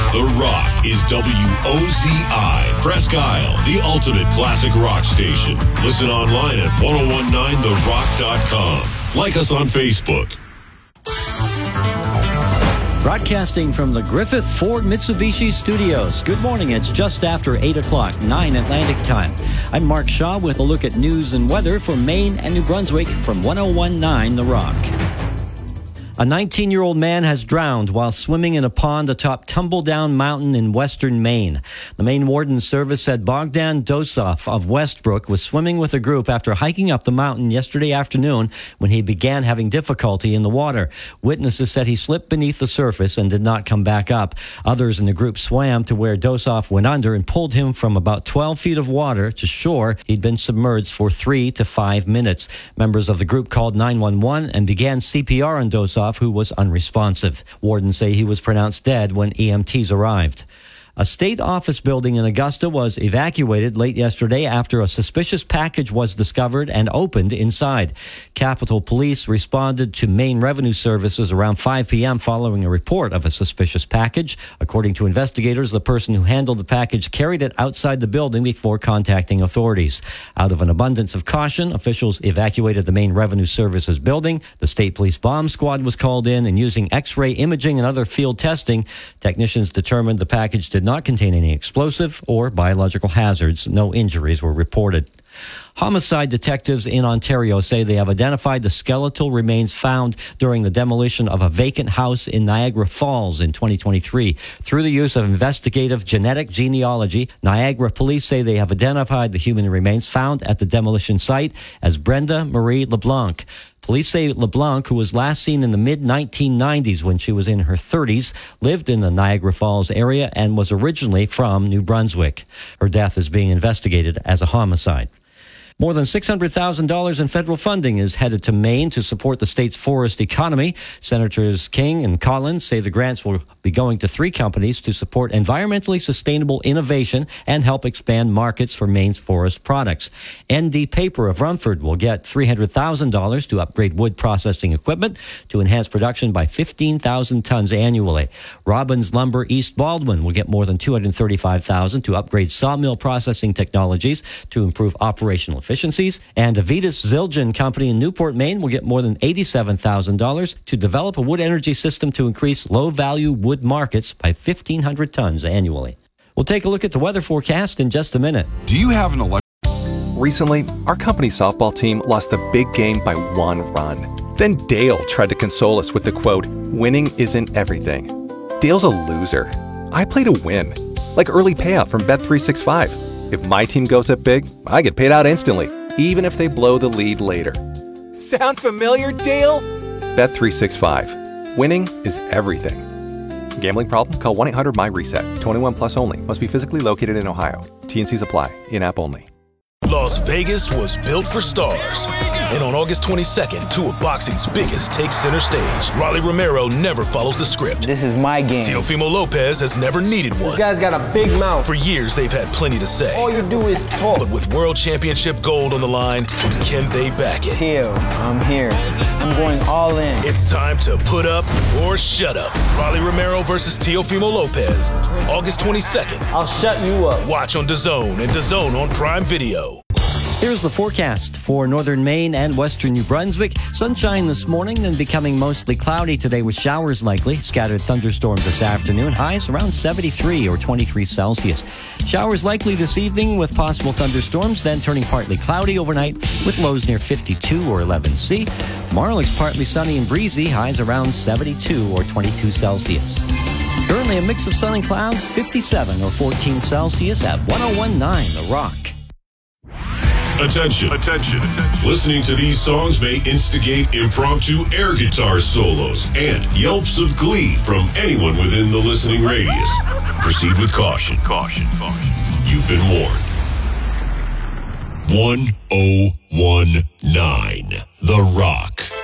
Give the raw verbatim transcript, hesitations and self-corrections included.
The Rock is W O Z I, Presque Isle, the ultimate classic rock station. Listen online at ten nineteen the rock dot com. Like us on Facebook. Broadcasting from the Griffith Ford Mitsubishi Studios. Good morning. It's just after eight o'clock, nine Atlantic time. I'm Mark Shaw with a look at news and weather for Maine and New Brunswick from ten nineteen The Rock. A nineteen-year-old man has drowned while swimming in a pond atop Tumbledown Mountain in western Maine. The Maine Warden Service said Bogdan Dosoff of Westbrook was swimming with a group after hiking up the mountain yesterday afternoon when he began having difficulty in the water. Witnesses said he slipped beneath the surface and did not come back up. Others in the group swam to where Dosoff went under and pulled him from about twelve feet of water to shore. He'd been submerged for three to five minutes. Members of the group called nine one one and began C P R on Dosoff, who was unresponsive. Wardens say he was pronounced dead when E M Ts arrived. A state office building in Augusta was evacuated late yesterday after a suspicious package was discovered and opened inside. Capitol Police responded to Maine Revenue Services around five p.m. following a report of a suspicious package. According to investigators, the person who handled the package carried it outside the building before contacting authorities. Out of an abundance of caution, officials evacuated the Maine Revenue Services building. The state police bomb squad was called in, and using X-ray imaging and other field testing, technicians determined the package did not contain any explosive or biological hazards. No injuries were reported. Homicide detectives in Ontario say they have identified the skeletal remains found during the demolition of a vacant house in Niagara Falls in twenty twenty-three. Through the use of investigative genetic genealogy, Niagara police say they have identified the human remains found at the demolition site as Brenda Marie LeBlanc. Police say LeBlanc, who was last seen in the mid nineteen nineties when she was in her thirties, lived in the Niagara Falls area and was originally from New Brunswick. Her death is being investigated as a homicide. More than six hundred thousand dollars in federal funding is headed to Maine to support the state's forest economy. Senators King and Collins say the grants will be going to three companies to support environmentally sustainable innovation and help expand markets for Maine's forest products. N D Paper of Rumford will get three hundred thousand dollars to upgrade wood processing equipment to enhance production by fifteen thousand tons annually. Robbins Lumber East Baldwin will get more than two hundred thirty-five thousand dollars to upgrade sawmill processing technologies to improve operational efficiency. Efficiencies, and Avitas Zildjian Company in Newport, Maine will get more than eighty-seven thousand dollars to develop a wood energy system to increase low-value wood markets by fifteen hundred tons annually. We'll take a look at the weather forecast in just a minute. Do you have an election? Recently, our company softball team lost the big game by one run. Then Dale tried to console us with the quote, "Winning isn't everything." Dale's a loser. I play to win, like early payout from Bet three sixty-five. If my team goes up big, I get paid out instantly, even if they blow the lead later. Sound familiar, Dale? Bet three sixty-five. Winning is everything. Gambling problem? Call one eight hundred M Y reset. twenty-one plus only. Must be physically located in Ohio. T and Cs apply. In-app only. Las Vegas was built for stars. And on August twenty-second, two of boxing's biggest take center stage. Rolly Romero never follows the script. This is my game. Teofimo Lopez has never needed one. This guy's got a big mouth. For years, they've had plenty to say. All you do is talk. But with World Championship gold on the line, can they back it? Teo, I'm here. I'm going all in. It's time to put up or shut up. Rolly Romero versus Teofimo Lopez. August twenty-second. I'll shut you up. Watch on DAZN and DAZN on Prime Video. Here's the forecast for northern Maine and western New Brunswick. Sunshine this morning, then becoming mostly cloudy today with showers likely. Scattered thunderstorms this afternoon. Highs around seventy-three or twenty-three Celsius. Showers likely this evening with possible thunderstorms, then turning partly cloudy overnight with lows near fifty-two or eleven C. Tomorrow looks partly sunny and breezy. Highs around seventy-two or twenty-two Celsius. Currently a mix of sun and clouds, fifty-seven or fourteen Celsius at ten nineteen The Rock. Attention. Attention. Listening to these songs may instigate impromptu air guitar solos and yelps of glee from anyone within the listening radius. Proceed with caution. Caution. Caution. You've been warned. ten nineteen The Rock.